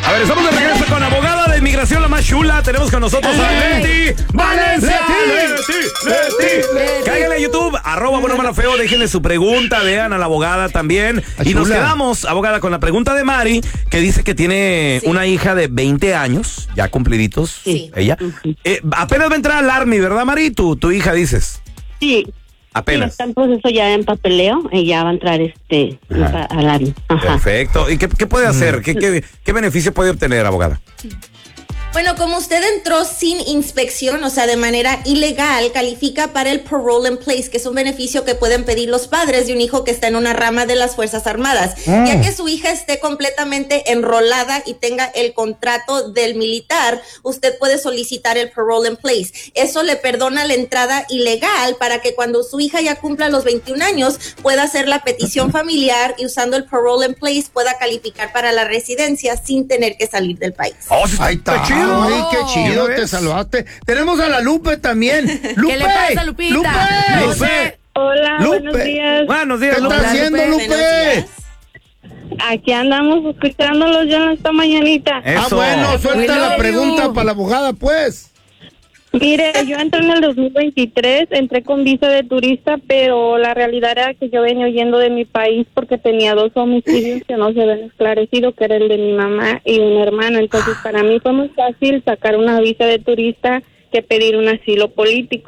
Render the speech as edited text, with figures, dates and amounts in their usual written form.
A ver, estamos de regreso con abogada de inmigración, la más chula. Tenemos con nosotros a Leti Valencia. Leti. Cáiganle a YouTube, @buenomalafeo, déjenle su pregunta, vean a la abogada también. Y nos quedamos, abogada, con la pregunta de Mari, que dice que tiene una hija de 20 años, ya cumpliditos, ella. Apenas va a entrar al Army, ¿verdad, Mari? Tu hija, dices. Sí. Apenas. Está en proceso ya en papeleo y ya va a entrar al área. Perfecto. ¿Y qué puede hacer? ¿Qué beneficio puede obtener, abogada? Bueno, como usted entró sin inspección, o sea, de manera ilegal, califica para el parole in place, que es un beneficio que pueden pedir los padres de un hijo que está en una rama de las Fuerzas Armadas. Ya que su hija esté completamente enrolada y tenga el contrato del militar, usted puede solicitar el parole in place. Eso le perdona la entrada ilegal para que cuando su hija ya cumpla los 21 años pueda hacer la petición familiar y usando el parole in place pueda calificar para la residencia sin tener que salir del país. Ahí está chido. Ay, qué chido, te salvaste. Tenemos a la Lupe también. Lupe. ¿Qué le pasa, Lupita? Lupe. Hola, Lupe. buenos días. Buenos días, ¿Qué Lupe. estás haciendo, Lupe? Aquí andamos escuchándolos ya en esta mañanita. Eso. Bueno, suelta la pregunta para la abogada, pues. Mire, yo entré en el 2023, entré con visa de turista, pero la realidad era que yo venía huyendo de mi país porque tenía 2 homicidios que no se habían esclarecido, que era el de mi mamá y un hermano. Entonces, para mí fue muy fácil sacar una visa de turista que pedir un asilo político.